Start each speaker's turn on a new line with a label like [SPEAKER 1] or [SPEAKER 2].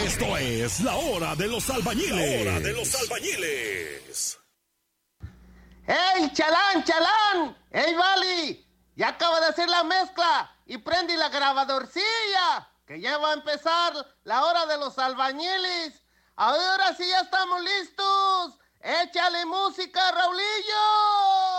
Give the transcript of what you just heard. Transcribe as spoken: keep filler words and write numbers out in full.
[SPEAKER 1] Esto es la hora de los albañiles. La hora de los albañiles.
[SPEAKER 2] ¡Ey, chalán, chalán! ¡Ey, Vali! Ya acabo de hacer la mezcla y prendí la grabadorcilla, que ya va a empezar la hora de los albañiles. Ahora sí ya estamos listos. ¡Échale música, Raulillo!